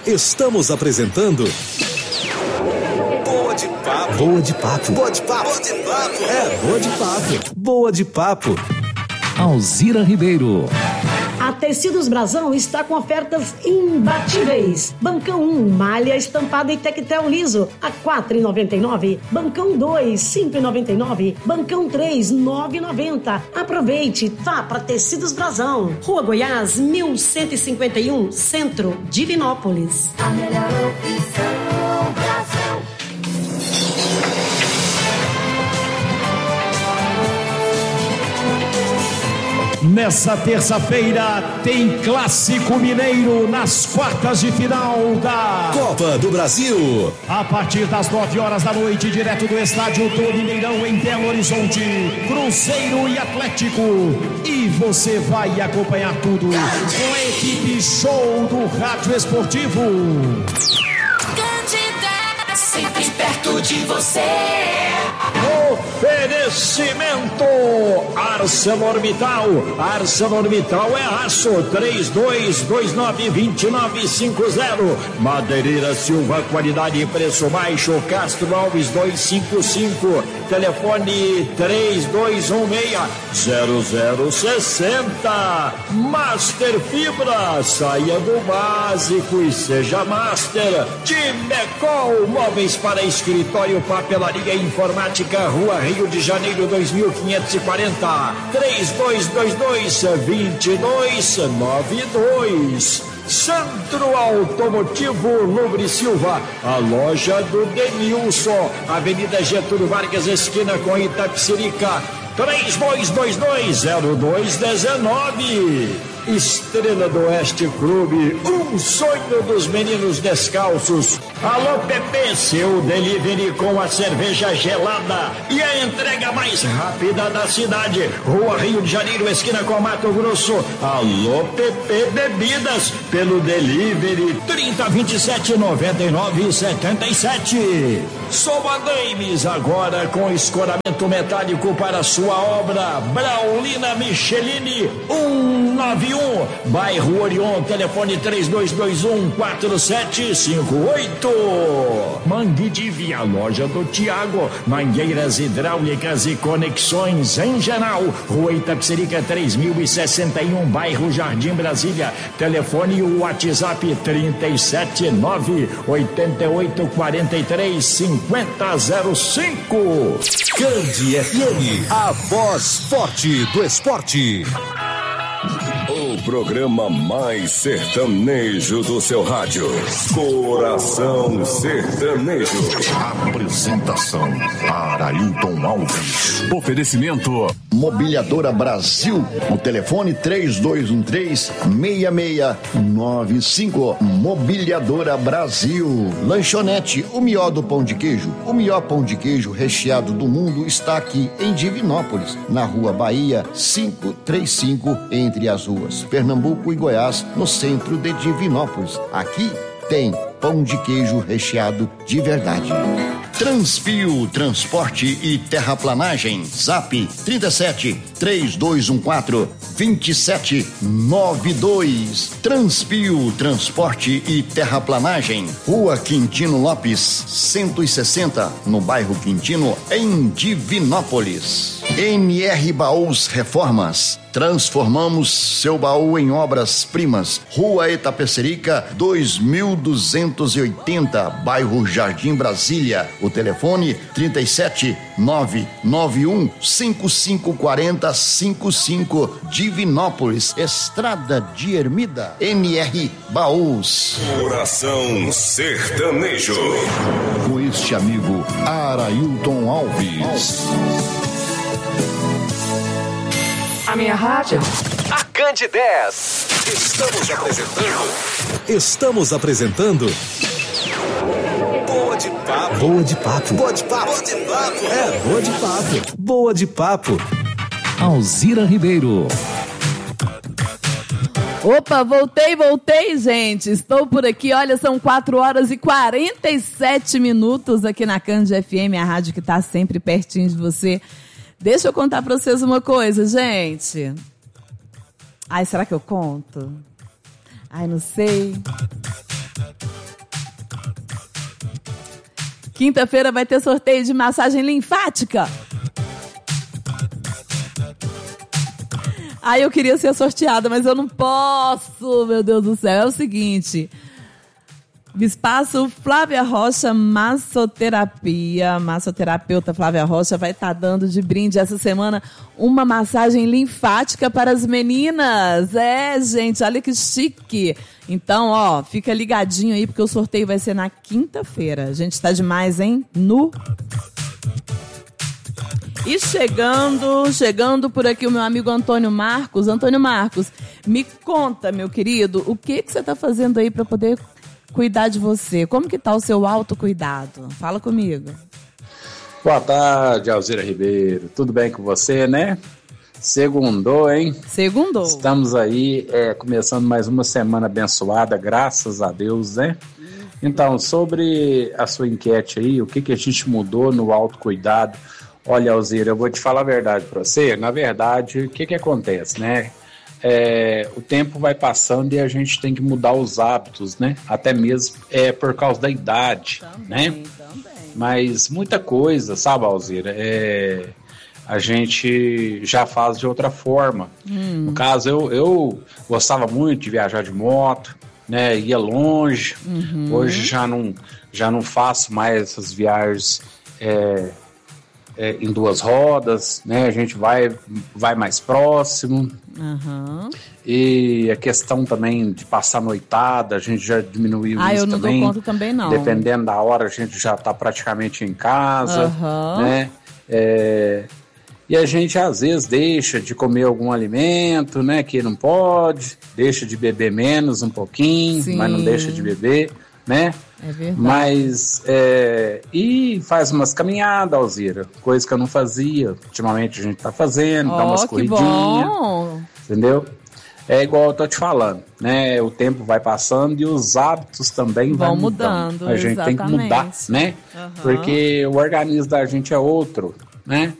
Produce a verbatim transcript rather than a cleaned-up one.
Estamos apresentando Boa de Papo. Boa de Papo. Boa de Papo. Boa de Papo. É, Boa de Papo. Boa de Papo. Alzira Ribeiro. A Tecidos Brasão está com ofertas imbatíveis. Bancão um, malha estampada e tectel liso, a quatro reais e noventa e nove centavos. Bancão dois, cinco reais e noventa e nove centavos. Bancão três, nove reais e noventa centavos. Aproveite, vá para Tecidos Brasão. Rua Goiás, mil cento e cinquenta e um, Centro, Divinópolis. A melhor opção, Brasão. Nessa terça-feira tem Clássico Mineiro nas quartas de final da Copa do Brasil. A partir das nove horas da noite, direto do estádio do Mineirão em Belo Horizonte, Cruzeiro e Atlético. E você vai acompanhar tudo com a equipe show do Rádio Esportivo. Candidata, sempre perto de você. Oferecimento ArcelorMittal. ArcelorMittal é aço. Três dois dois nove, dois nove cinco zero. Madeireira Silva, qualidade e preço baixo. Castro Alves duzentos e cinquenta e cinco. Telefone três dois um seis, zero zero seis zero. Master Fibra, saia do básico e seja Master. Dimecol, móveis para escritório, papelaria e informática. Rua Rio de Janeiro dois mil quinhentos e quarenta. três dois dois dois, dois dois nove dois. Centro Automotivo Lubre Silva, a loja do Denilson, Avenida Getúlio Vargas, esquina com Itapecerica, três dois dois dois, zero dois um nove. Estrela do Oeste Clube, um sonho dos meninos descalços. Alô Pepe, seu delivery com a cerveja gelada e a entrega mais rápida da cidade. Rua Rio de Janeiro, esquina com Mato Grosso. Alô Pepe Bebidas, pelo delivery trinta, vinte e sete, noventa e nove, setenta e sete. Soma Games, agora com escoramento metálico para sua obra. Braulina Michelini, um nove um, bairro Orion, telefone três dois dois um, quatro sete cinco oito. Mangue de Via, loja do Tiago, mangueiras hidráulicas e conexões em geral. Rua Itapecerica três mil e sessenta e um, bairro Jardim Brasília, telefone e WhatsApp trinta e sete nove, oitenta e oito, quarenta e três, cinquenta zero cinco. Candi F M, a voz forte do esporte. O programa mais sertanejo do seu rádio. Coração Sertanejo. Apresentação: Arailton Alves. Oferecimento: Mobiliadora Brasil. O telefone três dois um três, seis seis nove cinco. Mobiliadora Brasil. Lanchonete, o melhor do pão de queijo. O melhor pão de queijo recheado do mundo está aqui em Divinópolis, na Rua Bahia quinhentos e trinta e cinco, entre as ruas Pernambuco e Goiás, no centro de Divinópolis. Aqui tem pão de queijo recheado de verdade. Transpio, transporte e terraplanagem. Zap trinta e sete, três dois um quatro, dois sete nove dois. Transpio, transporte e terraplanagem. Rua Quintino Lopes, cento e sessenta, no bairro Quintino, em Divinópolis. M R Baús Reformas. Transformamos seu baú em obras-primas. Rua Itapecerica, dois mil duzentos e oitenta, bairro Jardim Brasília. O telefone trinta e sete, nove nove um, cinco cinco quatro zero, cinco cinco, Divinópolis, Estrada de Ermida. M R Baús. Coração Sertanejo. Com este amigo Arailton Alves. A minha rádio. A Candi dez. Estamos apresentando. Estamos apresentando. Boa de Papo. Boa de Papo. Boa de Papo. Boa de Papo. É, Boa de Papo. Boa de Papo. Alzira Ribeiro. Opa, voltei, voltei, gente. Estou por aqui, olha, são quatro horas e quarenta e sete minutos aqui na Candi F M, a rádio que está sempre pertinho de você. Deixa eu contar pra vocês uma coisa, gente. Ai, será que eu conto? Ai, não sei. Quinta-feira vai ter sorteio de massagem linfática. Aí eu queria ser sorteada, mas eu não posso, meu Deus do céu. É o seguinte... Espaço Flávia Rocha Massoterapia, massoterapeuta Flávia Rocha vai estar tá dando de brinde essa semana uma massagem linfática para as meninas. É, gente, olha que chique. Então, ó, fica ligadinho aí porque o sorteio vai ser na quinta-feira. A gente tá demais, hein? Nu. E chegando, chegando por aqui o meu amigo Antônio Marcos. Antônio Marcos, me conta, meu querido, o que que você tá fazendo aí para poder cuidar de você? Como que tá o seu autocuidado? Fala comigo. Boa tarde, Alzira Ribeiro. Tudo bem com você, né? Segundou, hein? Segundou. Estamos aí é, começando mais uma semana abençoada, graças a Deus, né? Então, sobre a sua enquete aí, o que, que a gente mudou no autocuidado? Olha, Alzira, eu vou te falar a verdade para você. Na verdade, o que, que acontece, né? É, o tempo vai passando e a gente tem que mudar os hábitos, né? Até mesmo é, por causa da idade, também, né? Também. Mas muita coisa, sabe, Alzira? É, a gente já faz de outra forma. Hum. No caso, eu, eu gostava muito de viajar de moto, né? Ia longe. Uhum. Hoje já não, já não faço mais essas viagens é, é, em duas rodas, né? A gente vai, vai mais próximo. Uhum. E a questão também de passar noitada, a gente já diminuiu ah, isso também. Ah, eu não também. dou conta também não. Dependendo da hora, a gente já está praticamente em casa, uhum. né? É, e a gente às vezes deixa de comer algum alimento, né? Que não pode, deixa de beber menos um pouquinho, Sim. mas não deixa de beber, né? É verdade. Mas, é, e faz umas caminhadas, Alzira, coisa que eu não fazia. Ultimamente a gente tá fazendo, oh, dá umas corridinhas, entendeu? É igual eu tô te falando, né? O tempo vai passando e os hábitos também vão mudando. A gente exatamente. tem que mudar, né? Uhum. Porque o organismo da gente é outro, né?